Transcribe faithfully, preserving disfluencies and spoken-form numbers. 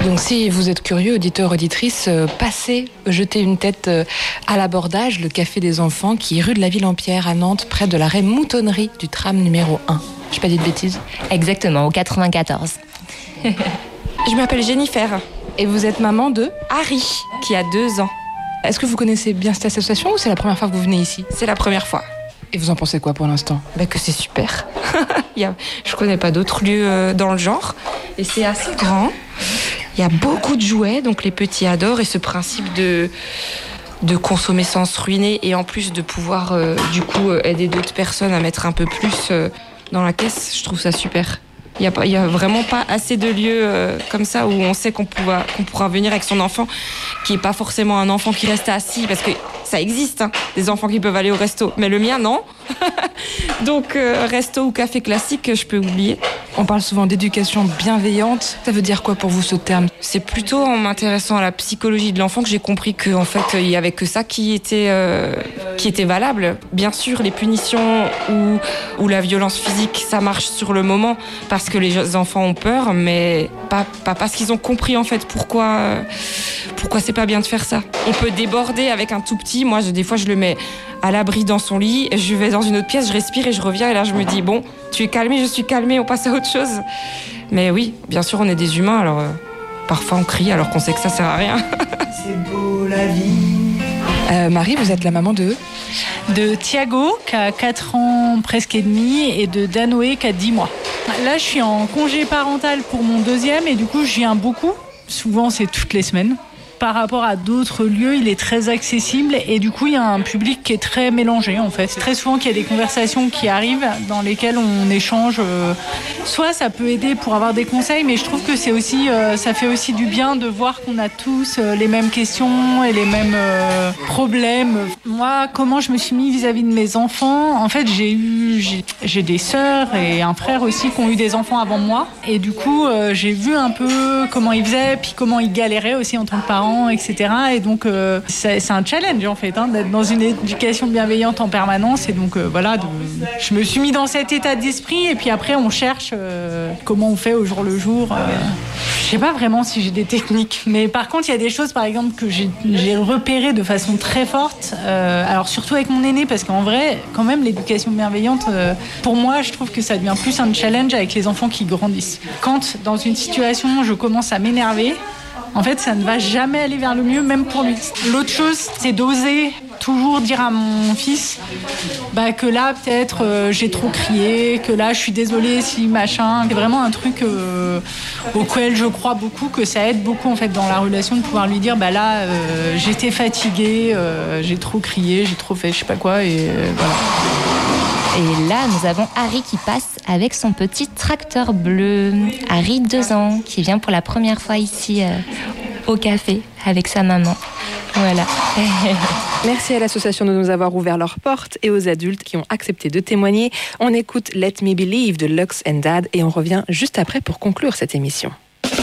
Donc si vous êtes curieux, auditeur, auditrice, euh, passez, jetez une tête euh, à l'abordage, le Café des Enfants, qui est rue de la Ville-en-Pierre à Nantes, près de l'arrêt Moutonnerie du tram numéro un. Je n'ai pas dit de bêtises. Exactement, au quatre-vingt-quatorze. Je m'appelle Jennifer. Et vous êtes maman de Harry, qui a deux ans. Est-ce que vous connaissez bien cette association ou c'est la première fois que vous venez ici ? C'est la première fois. Et vous en pensez quoi pour l'instant ? Bah que c'est super. Il y a, je connais pas d'autres lieux euh, dans le genre. Et c'est assez grand. Il y a beaucoup de jouets, donc les petits adorent. Et ce principe de, de consommer sans se ruiner et en plus de pouvoir euh, du coup euh, aider d'autres personnes à mettre un peu plus euh, dans la caisse, je trouve ça super. Il n'y a, y a vraiment pas assez de lieux euh, comme ça où on sait qu'on pourra, qu'on pourra venir avec son enfant, qui n'est pas forcément un enfant qui reste assis, parce que ça existe, hein, des enfants qui peuvent aller au resto. Mais le mien, non. Donc, euh, resto ou café classique, je peux oublier. On parle souvent d'éducation bienveillante. Ça veut dire quoi pour vous ce terme ? C'est plutôt en m'intéressant à la psychologie de l'enfant que j'ai compris qu'en fait, il n'y avait que ça qui était, euh, qui était valable. Bien sûr, les punitions ou, ou la violence physique, ça marche sur le moment parce que les enfants ont peur, mais pas, pas parce qu'ils ont compris en fait pourquoi, euh, pourquoi c'est pas bien de faire ça. On peut déborder avec un tout petit. Moi, je, des fois, je le mets à l'abri dans son lit. Je vais dans une autre pièce, je respire et je reviens. Et là, je me dis, bon, tu es calmé, je suis calmée, on passe à autre chose. Mais oui, bien sûr, on est des humains, alors euh, parfois on crie alors qu'on sait que ça sert à rien. C'est beau la vie. Euh, Marie, vous êtes la maman de De Thiago, qui a quatre ans presque et demi, et de Danoé, qui a dix mois. Là, je suis en congé parental pour mon deuxième, et du coup, je viens beaucoup. Souvent, c'est toutes les semaines. Par rapport à d'autres lieux, il est très accessible et du coup, il y a un public qui est très mélangé en fait. C'est très souvent qu'il y a des conversations qui arrivent dans lesquelles on échange. Euh, soit ça peut aider pour avoir des conseils, mais je trouve que c'est aussi, euh, ça fait aussi du bien de voir qu'on a tous euh, les mêmes questions et les mêmes euh, problèmes. Moi, comment je me suis mis vis-à-vis de mes enfants ? En fait, j'ai eu, j'ai, j'ai des sœurs et un frère aussi qui ont eu des enfants avant moi. Et du coup, euh, j'ai vu un peu comment ils faisaient, puis comment ils galéraient aussi en tant que parents, et cetera. Et donc, euh, c'est, c'est un challenge en fait, hein, d'être dans une éducation bienveillante en permanence. Et donc, euh, voilà, de, je me suis mis dans cet état d'esprit. Et puis après, on cherche euh, comment on fait au jour le jour. Euh, je sais pas vraiment si j'ai des techniques, mais par contre, il y a des choses, par exemple, que j'ai, j'ai repérées de façon très forte. Euh, alors surtout avec mon aîné, parce qu'en vrai, quand même, l'éducation bienveillante, euh, pour moi, je trouve que ça devient plus un challenge avec les enfants qui grandissent. Quand dans une situation, je commence à m'énerver, en fait, ça ne va jamais aller vers le mieux, même pour lui. L'autre chose, c'est d'oser toujours dire à mon fils bah, que là, peut-être, euh, j'ai trop crié, que là, je suis désolée si machin. C'est vraiment un truc euh, auquel je crois beaucoup, que ça aide beaucoup, en fait, dans la relation, de pouvoir lui dire, bah là, euh, j'étais fatiguée, euh, j'ai trop crié, j'ai trop fait je sais pas quoi, et euh, voilà. Et là, nous avons Harry qui passe avec son petit tracteur bleu. Harry, deux ans, qui vient pour la première fois ici euh, au café avec sa maman. Voilà. Merci à l'association de nous avoir ouvert leurs portes et aux adultes qui ont accepté de témoigner. On écoute Let Me Believe de Lux and Dad et on revient juste après pour conclure cette émission.